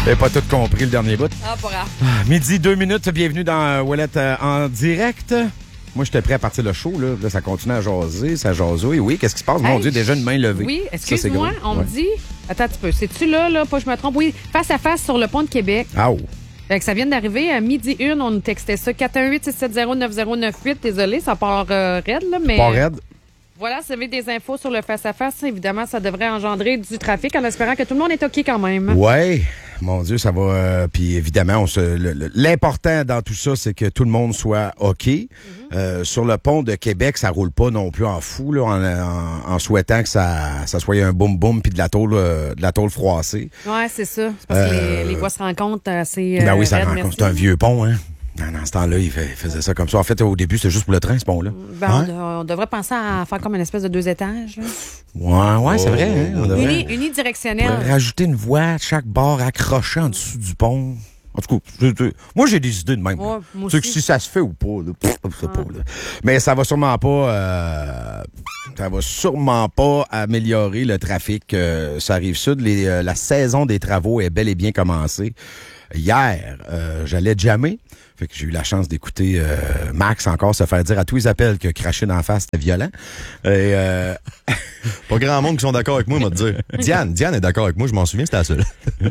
J'ai pas tout compris le dernier bout. Ah, pas grave. Midi, 2 minutes. Bienvenue dans Ouellette en direct. Moi, j'étais prêt à partir le show. Là, ça continue à jaser, ça jasouille. Oui, qu'est-ce qui se passe? Mon Dieu, déjà une main levée. Oui, Ça, excuse-moi, c'est gros. on me dit... Attends un petit peu. C'est-tu là, pas que je me trompe? Oui, face à face sur le pont de Québec. Ah, oh. Fait que ça vient d'arriver à midi 1, on nous textait ça. 418-670-9098. Désolé, ça part raide, là, mais... Pas raide. Voilà, si vous avez des infos sur le face-à-face, évidemment, ça devrait engendrer du trafic en espérant que tout le monde est OK quand même. Ouais, mon Dieu, ça va. Puis évidemment, l'important dans tout ça, c'est que tout le monde soit OK. Sur le pont de Québec, ça roule pas non plus en fou, là, en souhaitant que ça soit un boum-boum puis de la tôle froissée. Ouais, c'est ça. C'est parce que les voies se rencontrent assez. Ben oui, ça raides, rencontre. merci. C'est un vieux pont, hein? Dans ce temps-là, il faisait ça comme ça. En fait, au début, c'était juste pour le train, ce pont-là. Ben, Hein? on devrait penser à faire comme une espèce de 2 étages. Là. Ouais, c'est vrai. Hein? On devrait Unidirectionnel. rajouter une voie à chaque bord accrochée en dessous du pont. En tout cas, moi, j'ai des idées de même. Ouais, moi Tu sais que aussi. si ça se fait ou pas, là, je sais pas. Là. Mais ça va sûrement pas... ça va sûrement pas améliorer le trafic. Ça arrive sud. La saison des travaux est bel et bien commencée. Hier, j'allais jammer. Fait que j'ai eu la chance d'écouter Max encore se faire dire à tous les appels que cracher d'en face, c'était violent. Et, Pas grand monde qui sont d'accord avec moi, moi, te dire. Diane est d'accord avec moi, je m'en souviens, c'était la seule.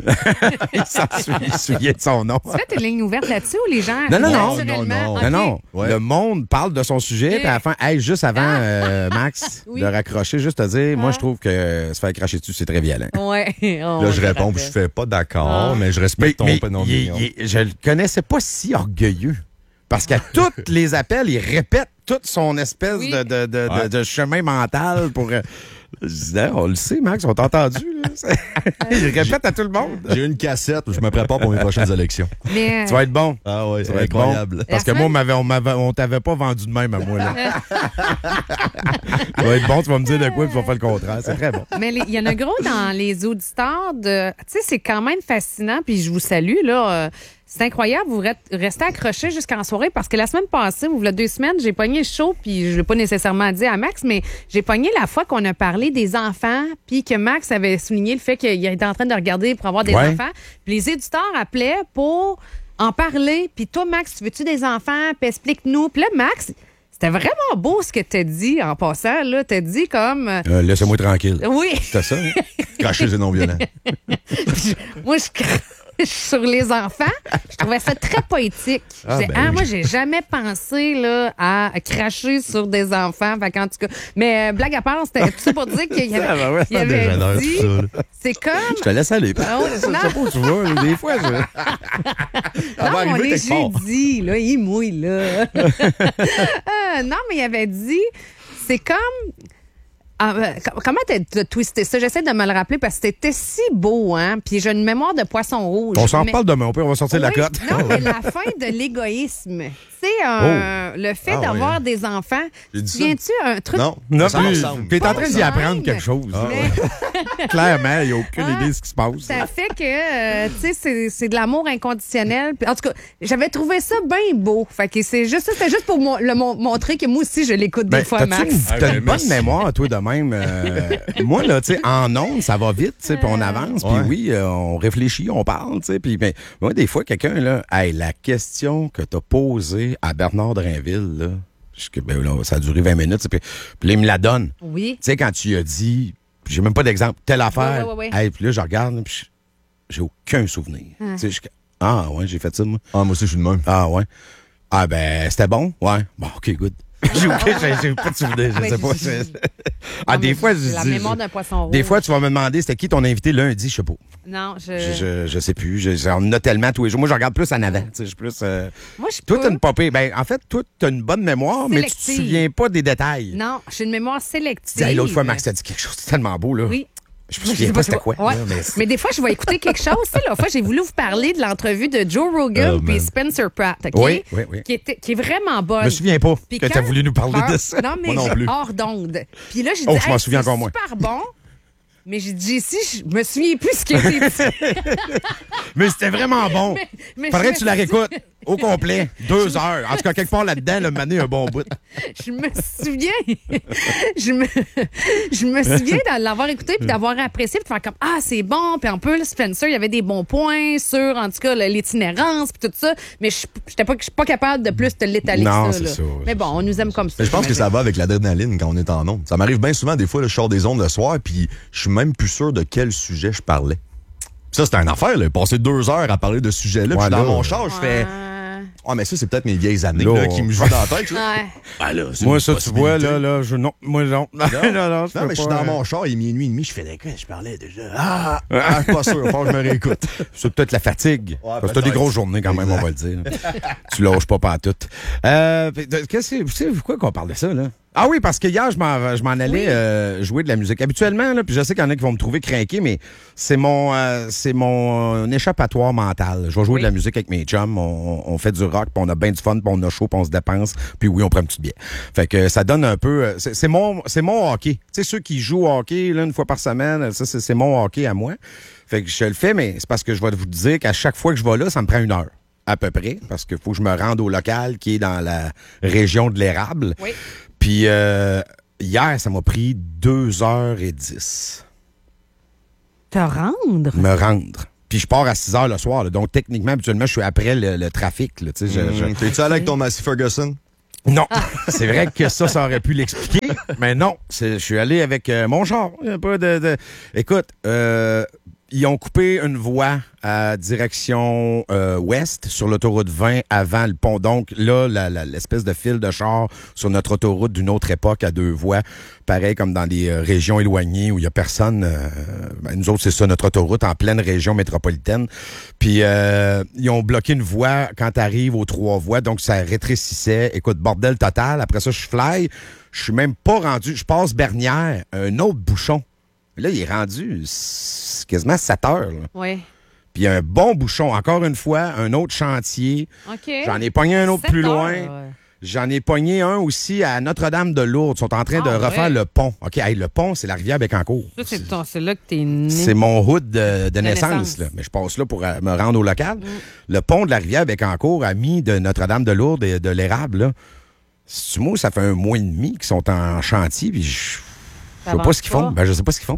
il s'en souvient de son nom. Tu fais tes lignes ouvertes là-dessus ou les gens. Non. naturellement? Non, OK. non. Ouais. Le monde parle de son sujet, puis à la fin, hey, juste avant, Max, Oui. de raccrocher, juste te dire, moi, je trouve que se faire cracher dessus, c'est très violent. Ouais. Là, je réponds, puis je fais pas d'accord, Ah. mais je respecte ton opinion. Je le connaissais pas si orgueilleux. Parce qu'à tous les appels, il répète toute son espèce Oui. de chemin mental pour... Je disais, on le sait, Max, on t'a entendu. Là. Il répète à tout le monde. J'ai une cassette où je me prépare pour mes prochaines élections. Mais, Tu vas être bon. Ah ouais, Tu c'est vas être bon. incroyable. Parce que La moi, on t'avait pas vendu de même à moi. Là. Tu vas être bon, tu vas me dire de quoi, puis tu vas faire le contraire. C'est très bon. Mais il y en a gros dans les auditeurs de. Tu sais, c'est quand même fascinant, puis je vous salue, là. C'est incroyable, vous restez accrochés jusqu'en soirée parce que la semaine passée, ou il y a 2 semaines, j'ai pogné le show, puis je ne l'ai pas nécessairement dit à Max, mais j'ai pogné la fois qu'on a parlé des enfants, puis que Max avait souligné le fait qu'il était en train de regarder pour avoir des Ouais. enfants. Puis les éditeurs appelaient pour en parler. Puis toi, Max, tu veux-tu des enfants? Puis explique-nous. Puis là, Max, c'était vraiment beau ce que tu as dit en passant. Là, tu as dit comme... Laissez-moi tranquille. oui, C'était ça, hein? Cracher, c'est non-violent. moi, je crache sur les enfants. Je trouvais ça très poétique. Je Ah, disais, ben oui. moi, j'ai jamais pensé là, à cracher sur des enfants. Fait qu'en tout cas, mais blague à part, c'était tout ça pour dire qu'il y Ah, ben ouais, avait, il avait J'adore dit, tout ça, là. c'est comme... Je te laisse aller. Ah ouais, Je sais non. pas où tu vas. Des fois, je... Ça va Non, on arriver est quelque part. jeudi, là, il mouille, là. Non, mais il avait dit, c'est comme... comment t'as twisté ça? J'essaie de me le rappeler parce que c'était si beau, hein? Puis j'ai une mémoire de poisson rouge. On s'en Mais- reparle demain. On va sortir de la Oui, cote. Non, mais la fin de l'égoïsme. Tu sais, le fait Ah, d'avoir oui. des enfants. J'ai dit Tu ça. viens-tu un truc? Non, Non, ça me plus. ressemble. T'es en train d'y Pas apprendre même. quelque chose. Mais Clairement, il n'y a aucune idée de ce qui se passe. ça fait que, tu sais, c'est de l'amour inconditionnel. Puis, en tout cas, j'avais trouvé ça bien beau. Fait que c'est juste ça. C'était juste pour montrer que moi aussi, je l'écoute des fois, t'as-tu Max. t'as une bonne mémoire, toi, de même. Moi, là, tu sais, en ondes, ça va vite, tu sais, puis on avance, puis Ouais. oui, on réfléchit, on parle, tu sais, puis ben, moi, des fois, quelqu'un, là, hey, la question que t'as posée à Bernard Drainville, là, ben, là, ça a duré 20 minutes, puis là, il me la donne. Oui. Tu sais, quand tu lui as dit, j'ai même pas d'exemple, telle affaire, Ouais. hey, puis là, je regarde, puis j'ai aucun souvenir. Tu sais, ah, ouais, j'ai fait ça, moi. Ah, moi aussi, je suis de même. Ah, ouais. Ah, ben, c'était bon? Ouais. Bon, OK, good. J'ai pas de souvenir, je Mais sais pas. Ah, Non, des mais fois, c'est la mémoire d'un poisson rouge. des fois, tu vas me demander c'était qui ton invité lundi, je sais pas. Non, Je sais plus. On en a tellement tous les jours. Moi, je regarde plus en avant. Tu sais, je suis plus. Moi, je Toi, peux. t'as une popée. Ben, en fait, toi, t'as une bonne mémoire, mais tu te Sélective. souviens pas des détails. Non, j'ai une mémoire Tu sélective. dis, hey, l'autre fois, Max t'a dit quelque chose de tellement beau, là. Oui. Je me souviens pas c'était quoi. Ouais. là, mais des fois, je vais écouter quelque chose. Tu sais, l'autre fois, j'ai voulu vous parler de l'entrevue de Joe Rogan Oh, puis man. Spencer Pratt, OK? Oui. Qui est vraiment bonne. Je me souviens pas Puis que quand- t'as voulu nous parler Hors- de ça. Non, mais Moi non plus. hors d'onde. Puis là, j'ai dit, Oh, je m'en souviens c'est encore moins. super bon. Mais j'ai dit, si, je me souviens plus ce qui était dit. Mais c'était vraiment bon. mais Faudrait je que tu la me suis- réécoutes. Au complet. 2 heures. En tout cas, quelque part là-dedans, le mané un bon bout. Je me souviens. je me souviens de l'avoir écouté puis d'avoir apprécié puis de faire comme ah, c'est bon. Puis en plus, Spencer, il y avait des bons points sur, en tout cas, l'itinérance puis tout ça. Mais je suis pas capable de plus te l'étaler Non, que ça. c'est Là. ça. Mais bon, on nous aime comme ça. Mais je pense que ça va avec l'adrénaline quand on est en ondes. Ça m'arrive bien souvent, des fois, là, je sors des ondes le soir, puis je suis même plus sûr de quel sujet je parlais. Ça, c'était une affaire, là. Passer 2 heures à parler de ce sujet-là, puis je suis dans mon char, je fais. Ah, mais ça, c'est peut-être mes vieilles années là, qui me jouent dans la tête. Là. Ouais. Ah, là, Moi, ça, tu vois, là, non, moi, non. Non, Non, mais je suis dans mon char, il est minuit et demi, je fais des quoi, je parlais déjà. Je suis pas sûr, faut que je me réécoute. C'est peut-être la fatigue. Ouais, parce que t'as des grosses journées quand même, on va le dire. Tu lâches pas pantoute. C'est pourquoi qu'on parle de ça, là? Ah oui, parce que hier, je m'en allais jouer de la musique. Habituellement, là, puis je sais qu'il y en a qui vont me trouver craqué, mais c'est mon échappatoire mental. Je vais jouer de la musique avec mes chums, on fait du rock, puis on a bien du fun, puis on a chaud, puis on se dépense, puis oui, on prend une petite bière. Fait que ça donne un peu... C'est mon hockey. Tu sais, ceux qui jouent au hockey là, une fois par semaine, ça, c'est mon hockey à moi. Fait que je le fais, mais c'est parce que je vais vous dire qu'à chaque fois que je vais là, ça me prend 1 heure. À peu près, parce qu'il faut que je me rende au local qui est dans la région de l'érable. Oui. Puis hier, ça m'a pris 2h10. Te rendre? Me rendre. Puis je pars à 6h le soir. Là. Donc, techniquement, habituellement, je suis après le trafic. Là, T'es-tu allé avec ton Massey Ferguson? Non. C'est vrai que ça aurait pu l'expliquer. Mais non. Je suis allé avec mon char. Il y a pas Écoute, ils ont coupé une voie à direction ouest sur l'autoroute 20 avant le pont. Donc là, l'espèce de fil de char sur notre autoroute d'une autre époque à 2 voies, pareil comme dans les régions éloignées où il y a personne. Nous autres, c'est ça, notre autoroute en pleine région métropolitaine. Puis ils ont bloqué une voie quand tu arrives aux 3 voies, donc ça rétrécissait. Écoute, bordel total. Après ça, je fly. Je suis même pas rendu. Je passe Bernière, un autre bouchon. Là, il est rendu quasiment 7 heures. Oui. Puis il y a un bon bouchon. Encore une fois, un autre chantier. OK. J'en ai pogné un autre 7 plus loin. heures. J'en ai pogné un aussi à Notre-Dame-de-Lourdes. Ils sont en train de refaire le pont. OK, hey, le pont, c'est la rivière Bécancour. Ça, c'est là que t'es né. C'est mon hood de naissance. naissance. Là. Mais je passe là pour me rendre au local. Le pont de la rivière Bécancour, ami de Notre-Dame-de-Lourdes et de l'Érable, là, c'est moi, ça fait 1 mois et demi qu'ils sont en chantier. Puis je sais pas ce qu'ils font. Ben, je sais pas ce qu'ils font.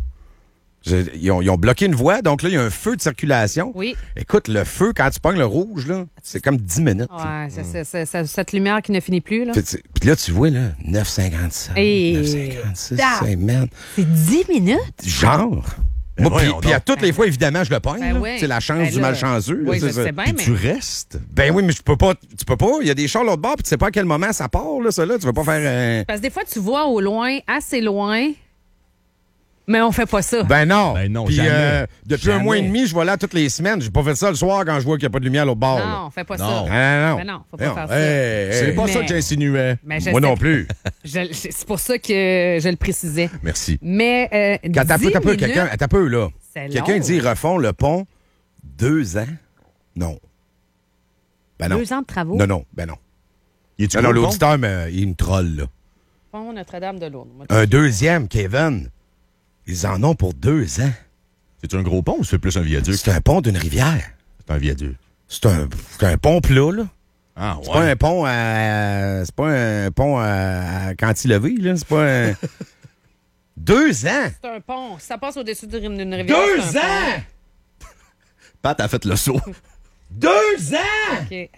Ils ont bloqué une voie, donc là, il y a un feu de circulation. Oui. Écoute, le feu, quand tu pognes le rouge, là, c'est comme 10 minutes. Ouais, c'est cette lumière qui ne finit plus. Là. Puis là, tu vois, là, 9,57. Et... 9,56, c'est man. C'est 10 minutes? Genre. Moi, puis à toutes les fois, évidemment, je le pogne. Ben là. oui. C'est la chance Ben du là, malchanceux. Oui, là, je sais bien, mais... Tu restes? Ben oui, mais tu peux pas. Il y a des chars l'autre bord, puis tu sais pas à quel moment ça part, là, ça, là. Tu veux pas faire... Parce que des fois, tu vois au loin, assez loin, mais on fait pas ça. Ben non. Ben non, Puis jamais. depuis 1 mois et demi, je vais là toutes les semaines. J'ai pas fait ça le soir quand je vois qu'il n'y a pas de lumière à l'autre bord. Non, on fait pas Non. ça. Non. Ben non, faut pas faire ça. C'est pas ça Mais- que j'insinuais. Mais je Moi sais- non plus. C'est pour ça que je le précisais. Merci. Mais Quand t'as 10 peu, minutes, quelqu'un, t'as peu, là. c'est Quelqu'un long. dit ils refont le pont 2 ans. Non. Ben non. 2 ans de travaux. Non, ben non. Il est-tu Non, gros, le pont? l'auditeur, mais il me troll, là. Pont Notre-Dame-de-Lourdes. Moi, Un deuxième, Kevin. Ils en ont pour 2 ans. C'est un gros pont ou c'est plus un viaduc? C'est un pont d'une rivière. C'est un viaduc. C'est un pont plat, là. Ah, C'est pas un pont à... C'est pas un pont à cantilever, là. C'est pas un... 2 ans! C'est un pont. Ça passe au-dessus d'une rivière. 2 c'est un ans! Pat a fait le saut. 2 ans! pont. OK.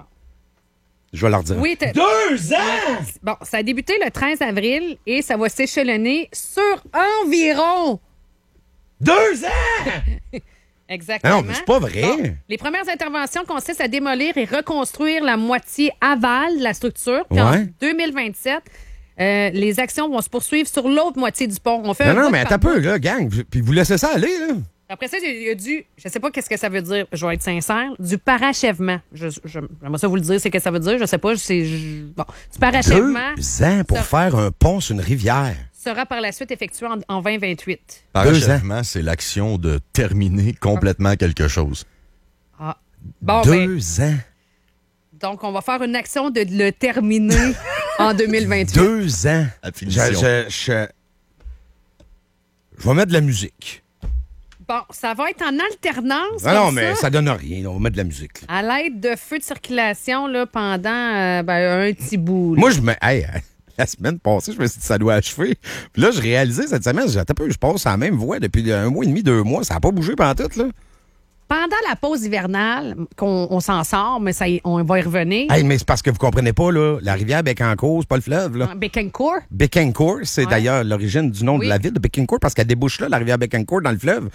Je vais leur dire. Oui, 2 ans! bon, ça a débuté le 13 avril et ça va s'échelonner sur environ. 2 ans! Exactement. Non, mais c'est pas vrai. Bon, les premières interventions consistent à démolir et reconstruire la moitié aval de la structure. Puis en Ouais. 2027, les actions vont se poursuivre sur l'autre moitié du pont. On fait un Non, bout mais par attends un bout. peu, là, gang. Puis vous laissez ça aller, là. Après ça, il y a du, je sais pas qu'est-ce que ça veut dire, je vais être sincère, du parachèvement. J'aimerais ça vous le dire, c'est ce que ça veut dire, je sais pas, bon, du parachèvement 2 ans pour Ça- faire un pont sur une rivière. sera par la suite effectué en 2028. Parachèvement, c'est l'action de terminer complètement quelque chose. Ah. Bon, ben, 2 ans. donc on va faire une action de le terminer en 2028. 2 ans. À finition. Je vais mettre de la musique. Bon, ça va être en alternance. Non, mais ça donne rien. On va mettre de la musique. À l'aide de feux de circulation là, pendant un petit bout. Là. Moi, la semaine passée, je me suis dit ça doit achever. Puis là, je réalisais cette semaine, je passe à la même voie depuis 1 mois et demi, 2 mois. Ça n'a pas bougé pendant tout, là. Pendant la pause hivernale, on s'en sort, mais on va y revenir. Hey, mais c'est parce que vous comprenez pas, là. La rivière Bécancour, c'est pas le fleuve, là. Bécancour. Bécancour, c'est d'ailleurs l'origine du nom de la ville de Bécancour, parce qu'elle débouche là, la rivière Bécancour, dans le fleuve.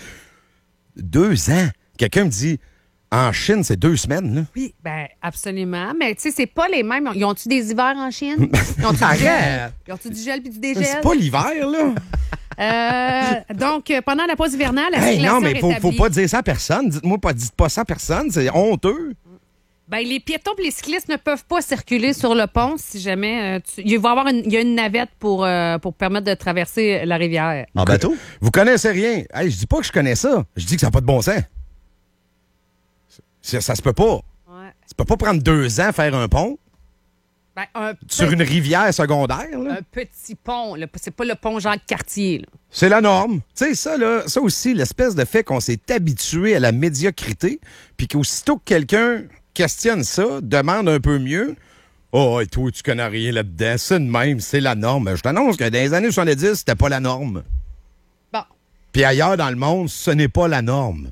2 ans. Quelqu'un me dit, en Chine, c'est 2 semaines, là. Oui, ben absolument. Mais tu sais, c'est pas les mêmes. Ils ont-tu des hivers en Chine? Ils ont-tu du gel? Ils ont-tu du gel puis du dégel? C'est pas l'hiver, là. Donc, pendant la pause hivernale, la non, circulation mais faut pas dire ça à personne. Dites pas ça à personne. C'est honteux. Ben, les piétons et les cyclistes ne peuvent pas circuler sur le pont si jamais il y a une navette pour permettre de traverser la rivière. En bateau? Vous connaissez rien. Hey, je dis pas que je connais ça. Je dis que ça n'a pas de bon sens. Ça se peut pas. Ouais. Tu peux pas prendre 2 ans à faire un pont. Ben, sur une rivière secondaire, là. Un petit pont, là. C'est pas le pont Jacques-Cartier, là. C'est la norme. Tu sais, ça, là, ça aussi, l'espèce de fait qu'on s'est habitué à la médiocrité, puis qu'aussitôt que quelqu'un questionne ça, demande un peu mieux, oh, et toi, tu connais rien là-dedans, c'est de même, c'est la norme. Je t'annonce que dans les années 70, c'était pas la norme. Bon. Puis ailleurs dans le monde, ce n'est pas la norme.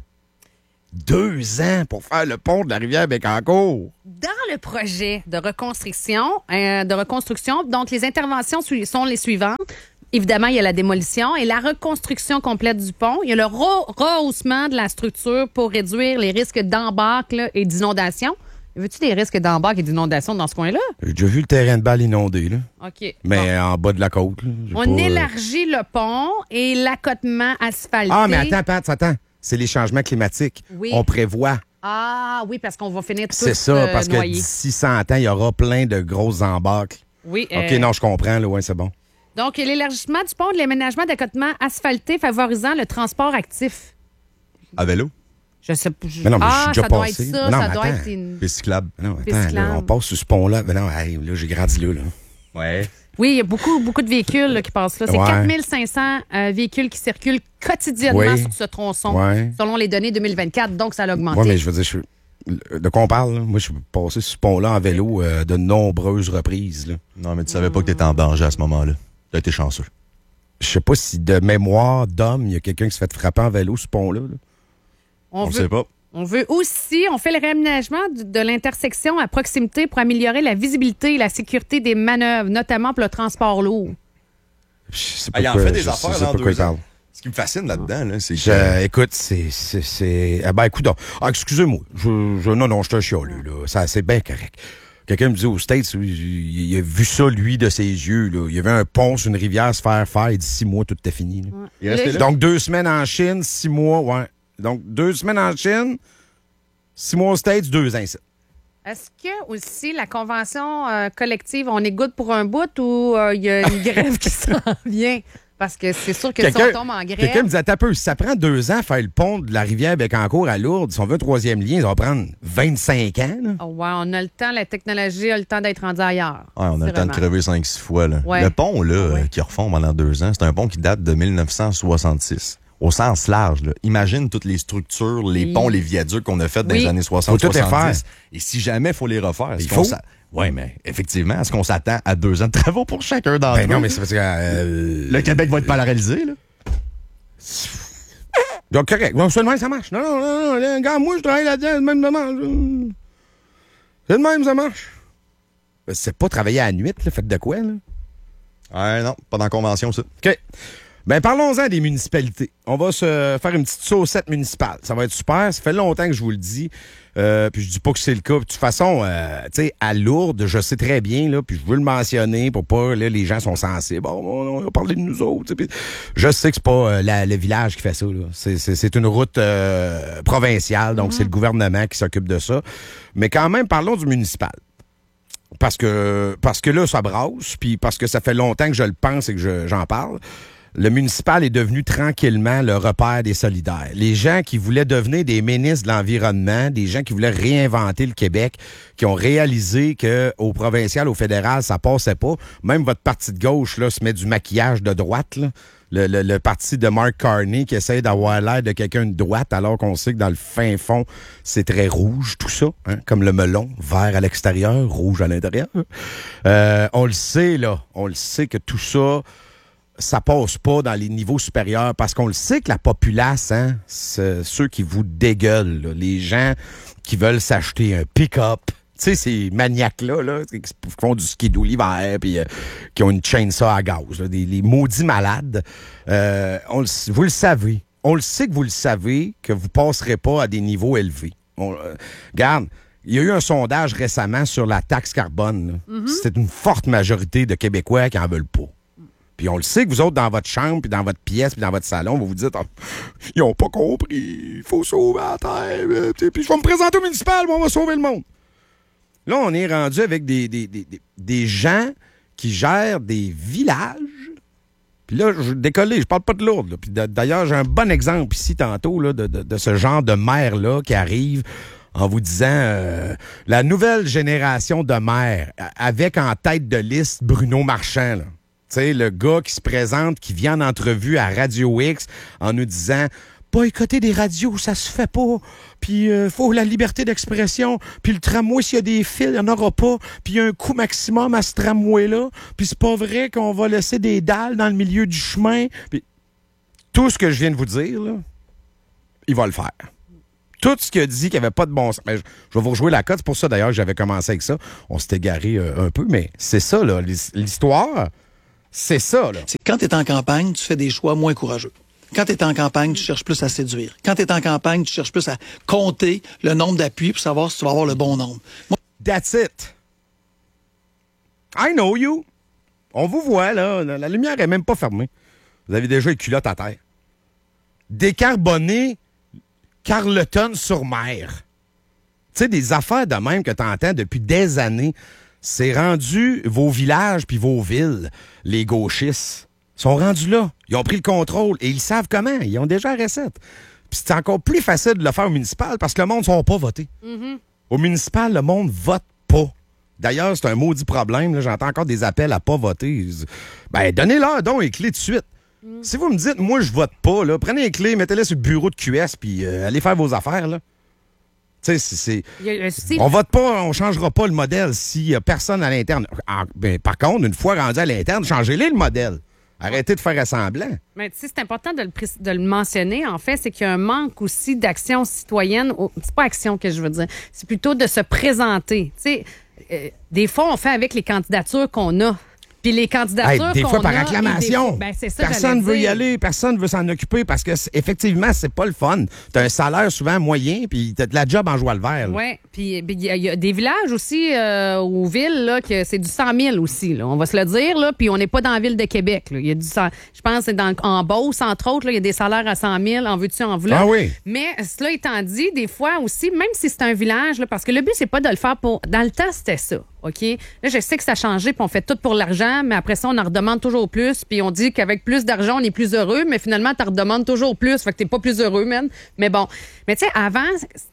2 ans pour faire le pont de la rivière Bécancour. Dans le projet de reconstruction, donc les interventions sont les suivantes. Évidemment, il y a la démolition et la reconstruction complète du pont. Il y a le rehaussement de la structure pour réduire les risques d'embarque là, et d'inondation. Veux-tu des risques d'embarque et d'inondation dans ce coin-là? J'ai déjà vu le terrain de balle inondé, là. OK. Mais en bas de la côte. Là. On élargit le pont et l'accotement asphalté. Ah, mais attends. C'est les changements climatiques. Oui. On prévoit. Ah oui, parce qu'on va finir tous C'est ça, parce noyés. que d'ici 100 ans, il y aura plein de grosses embarques. Oui. OK, non, je comprends, là, ouais, c'est bon. Donc, l'élargissement du pont de l'aménagement d'accotement asphalté favorisant le transport actif. À vélo? Je sais pas. Mais non, mais je suis déjà ça doit passé. être ça. Mais non, Ça mais doit attends. être une... Piste cyclable. Non, Piste attends, là, cyclable. on passe sur ce pont-là. Mais non, hey, là, j'ai grandi là. Ouais. Oui, il y a beaucoup de véhicules là, qui passent là. C'est Ouais. 4500 véhicules qui circulent quotidiennement Oui. sur ce tronçon, Ouais. selon les données 2024. Donc, ça a augmenté. Oui, mais je veux dire, de quoi on parle, là? Moi, je suis passé sur ce pont-là en vélo de nombreuses reprises, là. Non, mais tu savais pas que t'étais en danger à ce moment-là. T'as été chanceux. Je sais pas si de mémoire d'homme, il y a quelqu'un qui se fait frapper en vélo sur ce pont-là. Là. On le sait pas. On veut aussi, on fait le réaménagement de l'intersection à proximité pour améliorer la visibilité et la sécurité des manœuvres, notamment pour le transport lourd. Je sais pas Il en quoi- fait des je sais affaires pas dans quoi il 2 ans. parle. Ce qui me fascine là-dedans, là, c'est que... Écoute, c'est... Ah ben, écoute, excusez-moi. Non, je te chiale, là. Ça, c'est bien correct. Quelqu'un me dit aux States, il a vu ça, lui, de ses yeux, là. Il y avait un pont sur une rivière se faire, il dit 6 mois, tout était fini, là. Il est resté là. Donc, 2 semaines en Chine, 6 mois, ouais. Donc, 2 semaines en Chine, 6 mois aux States, 2 ans ici. Est-ce que aussi la convention collective, on est good pour un bout ou il y a une grève qui s'en vient? Parce que c'est sûr que si on tombe en Quelqu'un me grève... dit, attends un peu, si ça prend 2 ans à faire le pont de la rivière Bécancour à Lourdes, si on veut un 3e lien, ça va prendre 25 ans, là. Oh, ouais, on a le temps, la technologie a le temps d'être rendue ailleurs. Ouais, on a le temps de Vraiment. crever 5-6 fois. Là. Ouais. Le pont là, Ouais. qu'ils refont pendant 2 ans, c'est un pont qui date de 1966. Au sens large. Là. Imagine toutes les structures, les Oui. ponts, les viaducs qu'on a fait dans Oui. les années Faut tout 60-70. refaire. Et si jamais il faut les refaire, Il faut. Oui, mais effectivement, est-ce qu'on s'attend à 2 ans de travaux pour chacun d'entre eux? Ben non, mais c'est parce que... Le Québec va être paralysé, là. Donc, correct. Bon, c'est le même, ça marche. Non, gars, moi, je travaille là-dedans, le même, ça marche. C'est le même, ça marche. C'est pas travailler à la nuit, là, faites de quoi, là? Ouais, non, pas dans la convention, ça. OK. Ben, parlons-en des municipalités. On va se faire une petite saucette municipale. Ça va être super. Ça fait longtemps que je vous le dis. Puis je dis pas que c'est le cas. De toute façon, tu sais, à Lourdes, je sais très bien, là, puis je veux le mentionner pour pas, là, les gens sont sensibles. Bon, on va parler de nous autres. Puis je sais que c'est pas le village qui fait ça, là. C'est une route provinciale, donc c'est le gouvernement qui s'occupe de ça. Mais quand même, parlons du municipal. Parce que là, ça brasse, puis parce que ça fait longtemps que je le pense et que j'en parle. Le municipal est devenu tranquillement le repère des solidaires. Les gens qui voulaient devenir des ministres de l'Environnement, des gens qui voulaient réinventer le Québec, qui ont réalisé qu'au provincial, au fédéral, ça passait pas. Même votre parti de gauche là, se met du maquillage de droite. Là. Le parti de Mark Carney qui essaie d'avoir l'air de quelqu'un de droite alors qu'on sait que dans le fin fond, c'est très rouge, tout ça. Hein, comme le melon, vert à l'extérieur, rouge à l'intérieur. On le sait, là. On le sait que tout ça, ça passe pas dans les niveaux supérieurs parce qu'on le sait que la populace, hein, c'est ceux qui vous dégueulent, là, les gens qui veulent s'acheter un pick-up. Tu sais, ces maniaques-là, là, qui font du skidoo l'hiver, puis qui ont une chainsaw à gaz, là, les maudits malades. Vous le savez. On le sait que vous le savez, que vous passerez pas à des niveaux élevés. Regarde, il y a eu un sondage récemment sur la taxe carbone. C'est une forte majorité de Québécois qui en veulent pas. Puis on le sait que vous autres, dans votre chambre, puis dans votre pièce, puis dans votre salon, vous vous dites « Ils ont pas compris, il faut sauver la terre, puis je vais me présenter au municipal, on va sauver le monde. » Là, on est rendu avec des gens qui gèrent des villages. Puis là, je décollé, je parle pas de Lourdes. Puis d'ailleurs, j'ai un bon exemple ici tantôt là, de ce genre de maire-là qui arrive en vous disant la nouvelle génération de maires avec en tête de liste Bruno Marchand. Tu sais, le gars qui se présente, qui vient en entrevue à Radio X en nous disant boycotter des radios, ça se fait pas. Puis faut la liberté d'expression. Puis le tramway, s'il y a des fils, il n'y en aura pas. Puis il y a un coût maximum à ce tramway-là. Puis c'est pas vrai qu'on va laisser des dalles dans le milieu du chemin. Puis tout ce que je viens de vous dire, là, il va le faire. Tout ce qu'il a dit qu'il n'y avait pas de bon sens. Je vais vous rejouer la cote. C'est pour ça, d'ailleurs, que j'avais commencé avec ça. On s'est égaré un peu, mais c'est ça, là. L'histoire, c'est ça, là. C'est quand tu es en campagne, tu fais des choix moins courageux. Quand tu es en campagne, tu cherches plus à séduire. Quand tu es en campagne, tu cherches plus à compter le nombre d'appuis pour savoir si tu vas avoir le bon nombre. That's it. I know you. On vous voit, là. La lumière est même pas fermée. Vous avez déjà les culottes à terre. Décarboner Carleton-sur-Mer. Tu sais, des affaires de même que tu entends depuis des années. C'est rendu vos villages puis vos villes, les gauchistes. Ils sont rendus là. Ils ont pris le contrôle et ils savent comment. Ils ont déjà la recette. Puis c'est encore plus facile de le faire au municipal parce que le monde ne sont pas votés. Au municipal, le monde vote pas. D'ailleurs, c'est un maudit problème. Là. J'entends encore des appels à pas voter. Ben, donnez-leur donc les clés de suite. Si vous me dites, moi, je vote pas, là, prenez les clés, mettez-les sur le bureau de QS puis allez faire vos affaires, là. Tu sais, on vote pas, on changera pas le modèle s'il y a personne à l'interne. Par contre, une fois rendu à l'interne, changez-les le modèle. Arrêtez de faire assemblant. Mais tu sais, c'est important de le mentionner, en fait, c'est qu'il y a un manque aussi d'action citoyenne. C'est pas action que je veux dire. C'est plutôt de se présenter. Tu sais, des fois, on fait avec les candidatures qu'on a. Puis les candidatures des fois par acclamation. C'est ça, personne veut y aller, personne veut s'en occuper parce que effectivement, c'est pas le fun. T'as un salaire souvent moyen, puis t'as de la job en joie le vert. Oui, puis il y a des villages aussi aux villes là que c'est du 100 000 aussi. Là, on va se le dire là. Puis on n'est pas dans la ville de Québec. Là. Il y a je pense que c'est en Beauce entre autres. Là, il y a des salaires à 100 000. En veux-tu en v'là. Ah oui. Mais cela étant dit, des fois aussi, même si c'est un village, là, parce que le but c'est pas de le faire pour. Dans le temps c'était ça. OK? Là, je sais que ça a changé, puis on fait tout pour l'argent, mais après ça, on en redemande toujours plus, puis on dit qu'avec plus d'argent, on est plus heureux, mais finalement, tu en redemandes toujours plus, fait que t'es pas plus heureux, man. Mais bon. Mais tu sais, avant,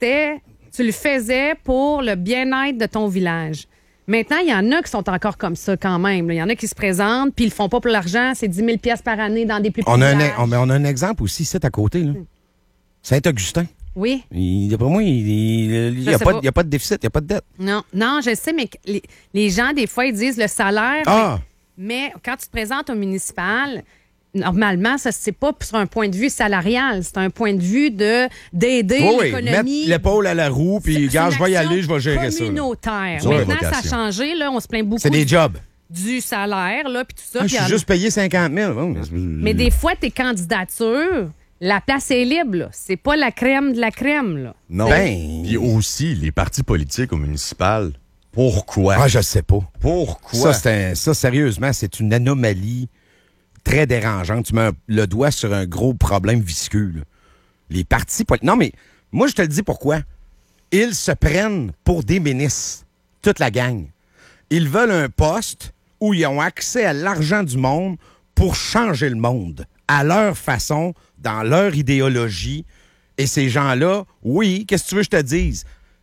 tu le faisais pour le bien-être de ton village. Maintenant, il y en a qui sont encore comme ça quand même. Il y en a qui se présentent, puis ils le font pas pour l'argent, c'est 10 000 $ par année dans des plus petits villages. On a un exemple aussi, c'est à côté, là. Saint-Augustin. Oui. D'après moi, il n'y a pas de déficit, il n'y a pas de dette. Non, je sais, mais les gens, des fois, ils disent le salaire. Ah! Mais quand tu te présentes au municipal, normalement, ça c'est pas sur un point de vue salarial, c'est un point de vue d'aider l'économie. Mettre l'épaule à la roue, puis gars, je vais y aller, je vais gérer ça. Communautaire. Maintenant, ça a changé, là, on se plaint beaucoup. C'est des jobs. Du salaire, là, puis tout ça. Je suis juste payé 50 000. Mais des fois, tes candidatures, la place est libre, là. C'est pas la crème de la crème, là. Non. Puis aussi, les partis politiques au municipal, pourquoi? Ah, je sais pas. Pourquoi? Ça, sérieusement, c'est une anomalie très dérangeante. Tu mets le doigt sur un gros problème visqueux, là. Les partis politiques... Non, mais moi, je te le dis pourquoi. Ils se prennent pour des ministres. Toute la gang. Ils veulent un poste où ils ont accès à l'argent du monde pour changer le monde. À leur façon, dans leur idéologie. Et ces gens-là, oui, qu'est-ce que tu veux que je te dise?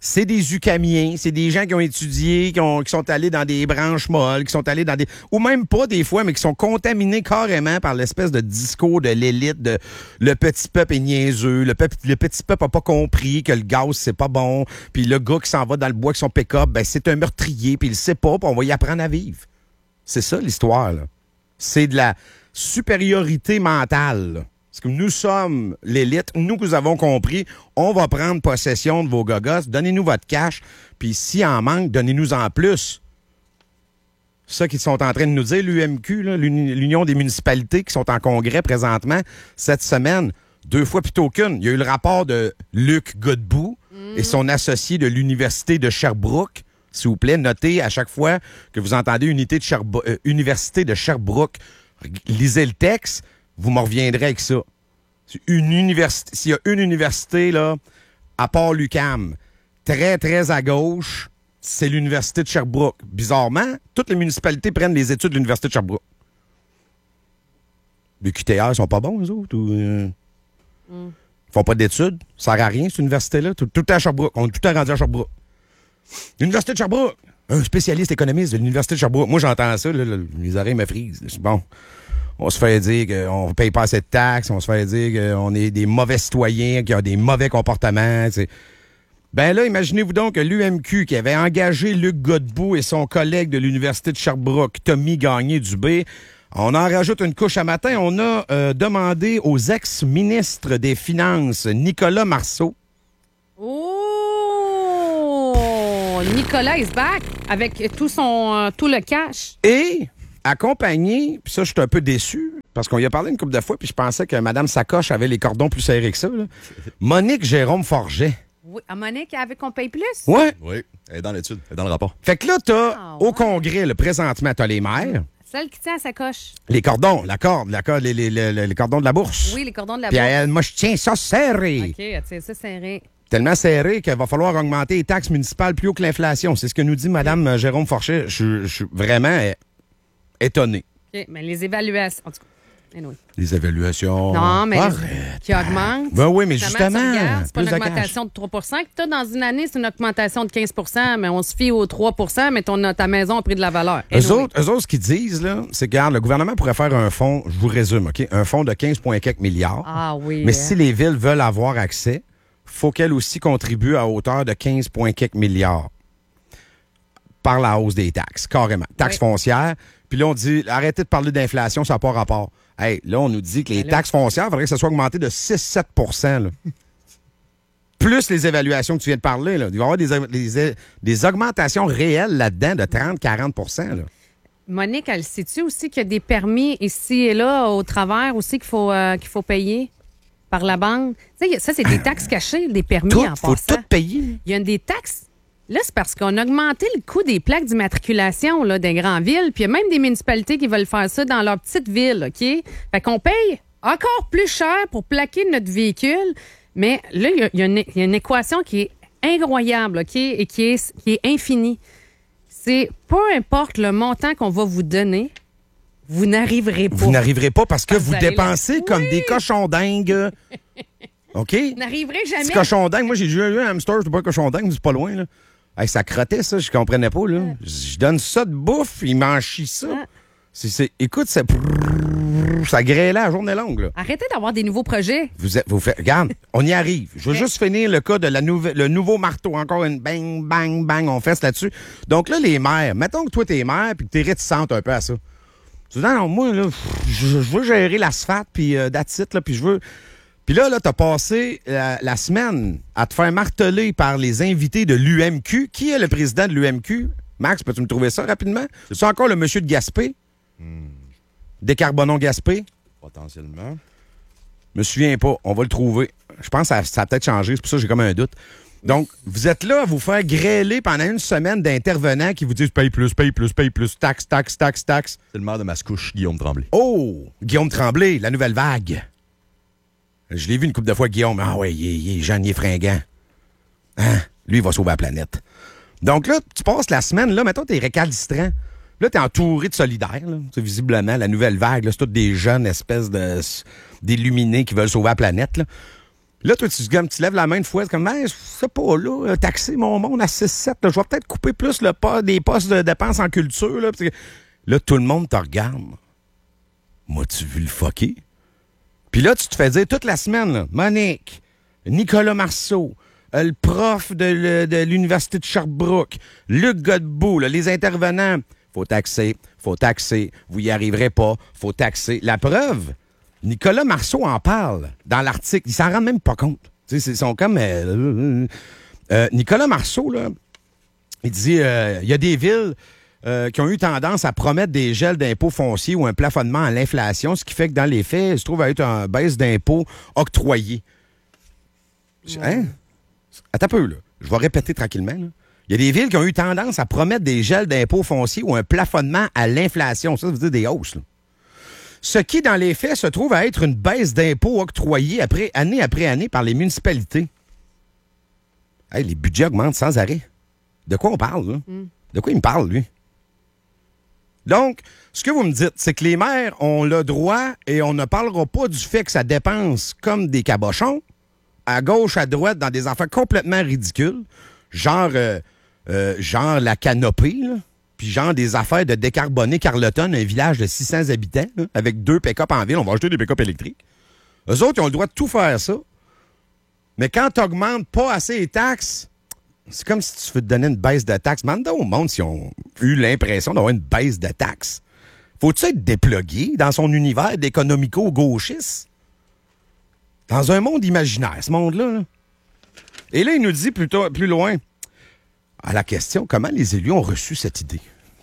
c'est des UQAMiens, c'est des gens qui ont étudié, qui sont allés dans des branches molles, qui sont allés dans des... Ou même pas des fois, mais qui sont contaminés carrément par l'espèce de discours de l'élite, de le petit peuple est niaiseux, le petit peuple a pas compris que le gaz, c'est pas bon, puis le gars qui s'en va dans le bois avec son pick-up, ben c'est un meurtrier, puis il le sait pas, puis on va y apprendre à vivre. C'est ça l'histoire, là. C'est de la supériorité mentale, là. Parce que nous sommes l'élite, nous que nous avons compris, on va prendre possession de vos gogos, donnez-nous votre cash, puis s'il en manque, donnez-nous en plus. C'est ça qu'ils sont en train de nous dire, l'UMQ, là, l'Union des municipalités qui sont en congrès présentement, cette semaine, 2 fois plutôt qu'une. Il y a eu le rapport de Luc Godbout et son associé de l'Université de Sherbrooke. S'il vous plaît, notez à chaque fois que vous entendez Université de Sherbrooke, lisez le texte. Vous me reviendrez avec ça. S'il y a une université, là, à part l'UQAM, très, très à gauche, c'est l'Université de Sherbrooke. Bizarrement, toutes les municipalités prennent les études de l'Université de Sherbrooke. Les QTR, ils sont pas bons, eux autres? Ils font pas d'études? Ça sert à rien, cette université-là? Tout le temps à Sherbrooke. On est tout le temps rendu à Sherbrooke. L'Université de Sherbrooke! Un spécialiste économiste de l'Université de Sherbrooke. Moi, j'entends ça, là, les oreilles me frisent. C'est bon. On se fait dire qu'on ne paye pas assez de taxes, on se fait dire qu'on est des mauvais citoyens, qu'il y a des mauvais comportements. T'sais. Ben là, imaginez-vous donc que l'UMQ, qui avait engagé Luc Godbout et son collègue de l'Université de Sherbrooke, Tommy Gagné-Dubé, on en rajoute une couche à matin. On a demandé aux ex-ministres des Finances, Nicolas Marceau. Oh! Nicolas is back avec tout le cash. Et... accompagné, puis ça, je suis un peu déçu, parce qu'on y a parlé une couple de fois, puis je pensais que Mme Sacoche avait les cordons plus serrés que ça. Là. Monique Jérôme Forget. Oui, Monique, avec qu'on paye plus? Ouais. Oui, elle est dans l'étude, elle est dans le rapport. Fait que là, au Congrès, là, présentement, t'as les maires. Celle qui tient à sa coche. Les cordons, les cordons de la bourse. Oui, les cordons de la Puis bourse. elle, moi, je tiens ça serré. OK, elle tient ça serré. Tellement serré qu'il va falloir augmenter les taxes municipales plus haut que l'inflation. C'est ce que nous dit Mme Jérôme Forget. Je suis vraiment... étonné. OK, mais les évaluations... En tout cas, anyway. Les évaluations... Non, mais arrête. qui augmentent. Ben oui, mais justement... C'est pas une augmentation de 3 que tu as dans une année, c'est une augmentation de 15 mais on se fie aux 3 mais ta maison a pris de la valeur. Eux autres, ce qu'ils disent, là, c'est que regarde, le gouvernement pourrait faire un fonds, je vous résume, OK? Un fonds de 15,4 milliards. Ah oui. Mais si les villes veulent avoir accès, faut qu'elles aussi contribuent à hauteur de 15,4 milliards par la hausse des taxes, carrément. Taxes foncières. Puis là, on dit, arrêtez de parler d'inflation, ça n'a pas rapport. Hey, là, on nous dit que les taxes foncières, il faudrait que ça soit augmenté de 6-7 là. Plus les évaluations que tu viens de parler. Là. Il va y avoir des augmentations réelles là-dedans de 30-40 là. Monique, elle sait-tu aussi qu'il y a des permis ici et là, au travers aussi, qu'il faut payer par la banque? Tu sais, ça, c'est des taxes cachées, des permis en passant. Faut tout payer. Il y a des taxes. Là, c'est parce qu'on a augmenté le coût des plaques d'immatriculation là, des grandes villes, puis il y a même des municipalités qui veulent faire ça dans leur petite ville, OK? Fait qu'on paye encore plus cher pour plaquer notre véhicule, mais là, il y a une équation qui est incroyable, OK? Et qui est infinie. C'est peu importe le montant qu'on va vous donner, vous n'arriverez pas. Vous n'arriverez pas parce que vous allez dépensez comme des cochons dingues. OK? Vous n'arriverez jamais. Petit cochon dingue. Moi, j'ai eu un hamster, je ne pas un cochon dingue, c'est pas loin, là. Hey, ça crottait, ça, je comprenais pas, là. Je donne ça de bouffe, il m'en chie ça. Écoute, ça grêlait la journée longue, là. Arrêtez d'avoir des nouveaux projets. Vous faites, regarde, on y arrive. Je veux juste finir le cas de le nouveau marteau. Encore une bang, bang, bang, on fesse là-dessus. Donc là, les maires, mettons que toi, t'es maire puis que t'es réticente un peu à ça. Tu dis, non, moi, là, je veux gérer l'asphalte puis that's it, là, puis je veux... Puis là, t'as passé la semaine à te faire marteler par les invités de l'UMQ. Qui est le président de l'UMQ? Max, peux-tu me trouver ça rapidement? C'est encore le monsieur de Gaspé? Décarbonons Gaspé? Potentiellement. Je me souviens pas. On va le trouver. Je pense que ça a peut-être changé. C'est pour ça que j'ai comme un doute. Donc, vous êtes là à vous faire grêler pendant une semaine d'intervenants qui vous disent paye plus, taxe. C'est le maire de Mascouche, Guillaume Tremblay. Oh! Guillaume Tremblay, la nouvelle vague. Je l'ai vu une couple de fois, Guillaume. Ah ouais, il est jeune, il est fringant. Hein? Lui, il va sauver la planète. Donc là, tu passes la semaine, là, mettons, t'es récalcitrant. Là, t'es entouré de solidaires, là. C'est visiblement la nouvelle vague, là. C'est tous des jeunes espèces d'illuminés qui veulent sauver la planète, là. Là, toi, tu lèves la main de fouette comme, je sais pas, là, taxer mon monde à 6-7, je vais peut-être couper plus des postes de dépenses en culture. Là, parce que là, tout le monde te regarde. Moi, tu veux le fucker? Puis là, tu te fais dire toute la semaine, là, Monique, Nicolas Marceau, le prof de l'Université de Sherbrooke, Luc Godbout, là, les intervenants, faut taxer, vous y arriverez pas, faut taxer. La preuve, Nicolas Marceau en parle dans l'article, il s'en rend même pas compte. Tu sais, ils sont comme... Nicolas Marceau, là, il dit, il y a des villes qui ont eu tendance à promettre des gels d'impôts fonciers ou un plafonnement à l'inflation, ce qui fait que dans les faits, il se trouve à être une baisse d'impôts octroyée. Hein? Attends un peu, là. Je vais répéter tranquillement. Là. Il y a des villes qui ont eu tendance à promettre des gels d'impôts fonciers ou un plafonnement à l'inflation. Ça veut dire des hausses. Là. Ce qui, dans les faits, se trouve à être une baisse d'impôts octroyée année après année par les municipalités. Hey, les budgets augmentent sans arrêt. De quoi on parle, là? De quoi il me parle, lui? Donc, ce que vous me dites, c'est que les maires ont le droit et on ne parlera pas du fait que ça dépense comme des cabochons, à gauche, à droite, dans des affaires complètement ridicules, genre la canopée, là, puis genre des affaires de décarboner Carleton, un village de 600 habitants, là, avec 2 pick-up en ville, on va acheter des pick-up électriques. Eux autres, ils ont le droit de tout faire ça. Mais quand tu n'augmentes pas assez les taxes, c'est comme si tu veux te donner une baisse de taxes. Demande au monde s'ils ont eu l'impression d'avoir une baisse de taxes. Faut-tu être déplugué dans son univers d'économico-gauchiste? Dans un monde imaginaire, ce monde-là. Là. Et là, il nous dit plus loin, à la question, comment les élus ont reçu cette idée?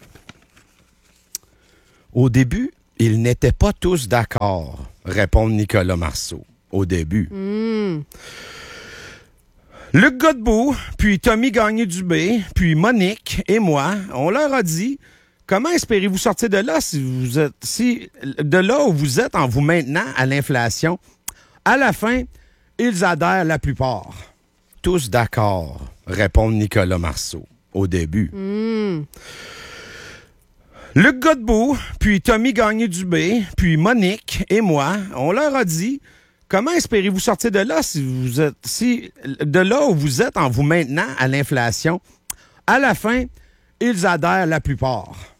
Au début, ils n'étaient pas tous d'accord, répond Nicolas Marceau. Au début. Luc Godbout, puis Tommy Gagné-Dubé, puis Monique et moi, on leur a dit comment espérez-vous sortir de là de là où vous êtes en vous maintenant à l'inflation? À la fin, ils adhèrent la plupart. Tous d'accord, répond Nicolas Marceau. Au début. Luc Godbout, puis Tommy Gagné-Dubé, puis Monique et moi, on leur a dit comment espérez-vous sortir de là de là où vous êtes en vous maintenant à l'inflation? À la fin, ils adhèrent la plupart.